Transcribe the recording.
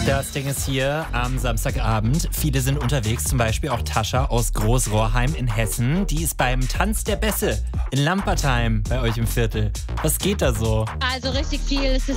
Das Ding ist hier am Samstagabend. Viele sind unterwegs, zum Beispiel auch Tascha aus Großrohrheim in Hessen. Die ist beim Tanz der Bässe in Lampertheim bei euch im Viertel. Was geht da so? Also richtig viel. Es ist